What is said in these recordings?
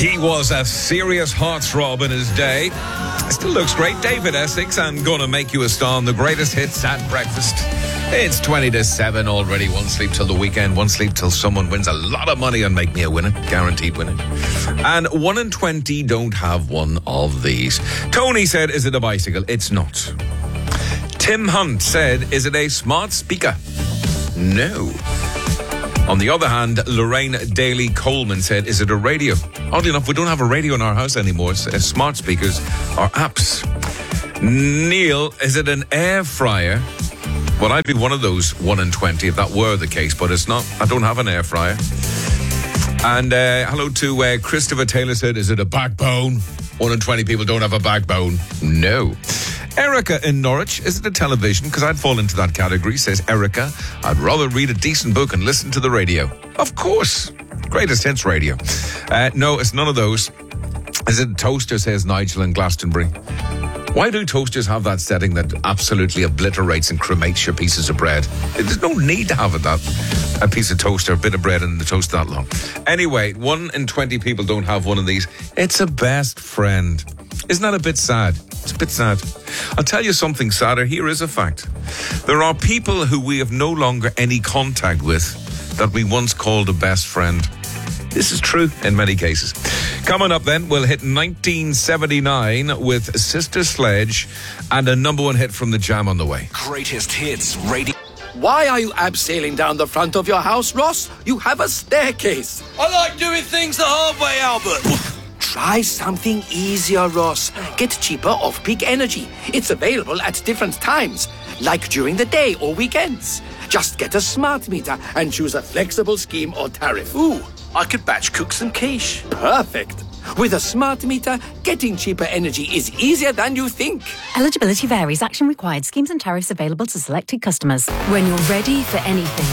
He was a serious heartthrob in his day. Still looks great. David Essex, I'm gonna make you a star on the greatest hits at breakfast. It's 20 to 7 already. One sleep till the weekend. One sleep till someone wins a lot of money and make me a winner. Guaranteed winner. And 1 in 20 don't have one of these. Tony said, is it a bicycle? It's not. Tim Hunt said, is it a smart speaker? No. On the other hand, Lorraine Daly Coleman said, is it a radio? Oddly enough, we don't have a radio in our house anymore. Smart speakers are apps. Neil, is it an air fryer? Well, I'd be one of those 1 in 20 if that were the case, but it's not. I don't have an air fryer. And hello to Christopher Taylor said, is it a backbone? 1 in 20 people don't have a backbone. No. Erica in Norwich, is it a television? Because I'd fall into that category, says Erica. I'd rather read a decent book and listen to the radio. Of course. Greatest hits radio. No, it's none of those. Is it a toaster, says Nigel in Glastonbury. Why do toasters have that setting that absolutely obliterates and cremates your pieces of bread? There's no need to have a piece of toast or a bit of bread in the toast that long. Anyway, 1 in 20 people don't have one of these. It's a best friend. Isn't that a bit sad? It's a bit sad. I'll tell you something sadder. Here is a fact. There are people who we have no longer any contact with that we once called a best friend. This is true in many cases. Coming up then, we'll hit 1979 with Sister Sledge and a number one hit from the Jam on the way. Greatest hits radio. Why are you abseiling down the front of your house, Ross? You have a staircase. I like doing things the hard way, Albert. Try something easier, Ross. Get cheaper off-peak energy. It's available at different times, like during the day or weekends. Just get a smart meter and choose a flexible scheme or tariff. Ooh, I could batch cook some quiche. Perfect. With a smart meter, getting cheaper energy is easier than you think. Eligibility varies. Action required. Schemes and tariffs available to selected customers. When you're ready for anything,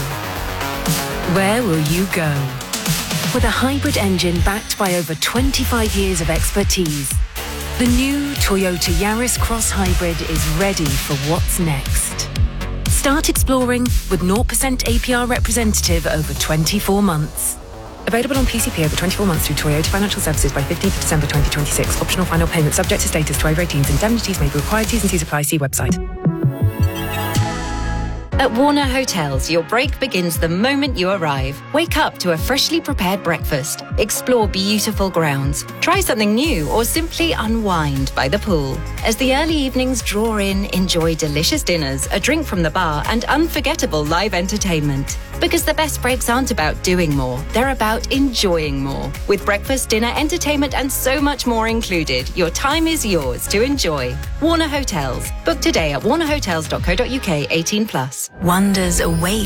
where will you go? With a hybrid engine backed by over 25 years of expertise, the new Toyota Yaris Cross Hybrid is ready for what's next. Start exploring with 0% APR representative over 24 months. Available on PCP over 24 months through Toyota Financial Services by 15th of December 2026. Optional final payment subject to status to over 18s. Indemnities may be required. T's and C's apply. See website. At Warner Hotels, your break begins the moment you arrive. Wake up to a freshly prepared breakfast. Explore beautiful grounds. Try something new or simply unwind by the pool. As the early evenings draw in, enjoy delicious dinners, a drink from the bar, and unforgettable live entertainment. Because the best breaks aren't about doing more, they're about enjoying more. With breakfast, dinner, entertainment, and so much more included, your time is yours to enjoy. Warner Hotels. Book today at warnerhotels.co.uk 18+. Wonders await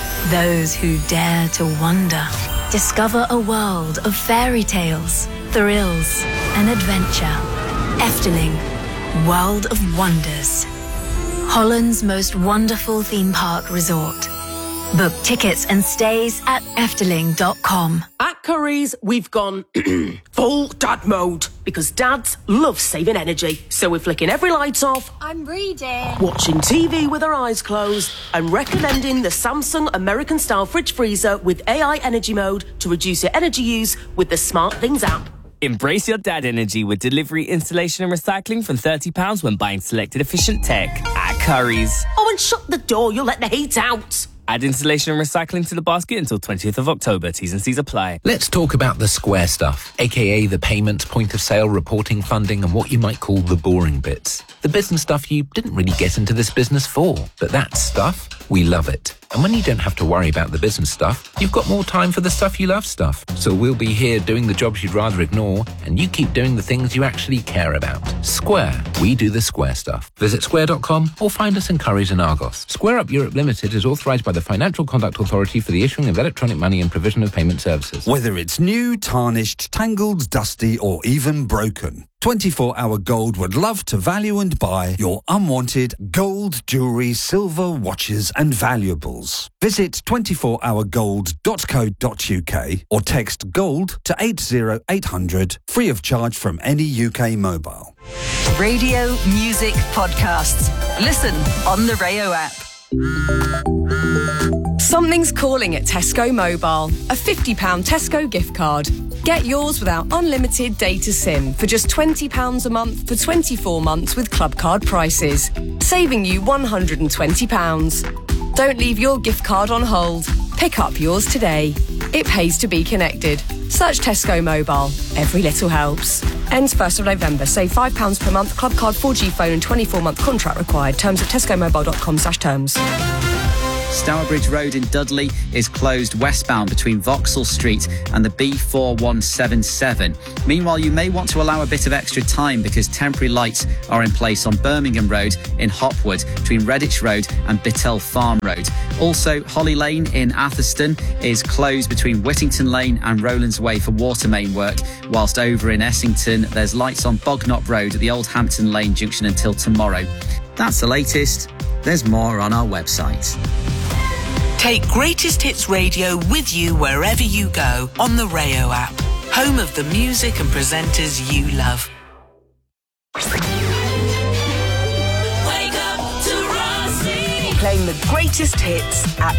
those who dare to wonder. Discover a world of fairy tales, thrills, and adventure. Efteling, World of Wonders. Holland's most wonderful theme park resort. Book tickets and stays at Efteling.com. At Curry's, we've gone full dad mode because dads love saving energy. So we're flicking every light off. I'm reading. Watching TV with our eyes closed and recommending the Samsung American-style fridge freezer with AI energy mode to reduce your energy use with the Smart Things app. Embrace your dad energy with delivery, installation and recycling from £30 when buying selected efficient tech at Curry's. Oh, and shut the door, you'll let the heat out. Add installation and recycling to the basket until 20th of October. T's and C's apply. Let's talk about the square stuff, aka the payments, point of sale, reporting, funding, and what you might call the boring bits. The business stuff you didn't really get into this business for. But that stuff, we love it. And when you don't have to worry about the business stuff, you've got more time for the stuff you love stuff. So we'll be here doing the jobs you'd rather ignore, and you keep doing the things you actually care about. Square. We do the square stuff. Visit square.com or find us in Currys and Argos. Square Up Europe Limited is authorised by the Financial Conduct Authority for the issuing of electronic money and provision of payment services. Whether it's new, tarnished, tangled, dusty, or even broken, 24-Hour Gold would love to value and buy your unwanted gold, jewellery, silver, watches and valuables. Visit 24hourgold.co.uk or text GOLD to 80800 free of charge from any UK mobile. Radio, music, podcasts. Listen on the Rayo app. Something's calling at Tesco Mobile. A £50 Tesco gift card. Get yours without unlimited data SIM for just £20 a month for 24 months with Club Card prices, saving you £120. Don't leave your gift card on hold. Pick up yours today. It pays to be connected. Search Tesco Mobile. Every little helps. Ends 1st of November. Save £5 per month. Club Card 4G phone and 24-month contract required. Terms at tescomobile.com/terms. Stourbridge Road in Dudley is closed westbound between Vauxhall Street and the B4177. Meanwhile, you may want to allow a bit of extra time because temporary lights are in place on Birmingham Road in Hopwood between Redditch Road and Bittell Farm Road. Also, Holly Lane in Atherstone is closed between Whittington Lane and Rowlands Way for water main work, whilst over in Essington there's lights on Bognop Road at the Old Hampton Lane junction until tomorrow. That's the latest. There's more on our website. Take Greatest Hits Radio with you wherever you go on the Rayo app. Home of the music and presenters you love. Playing the greatest hits at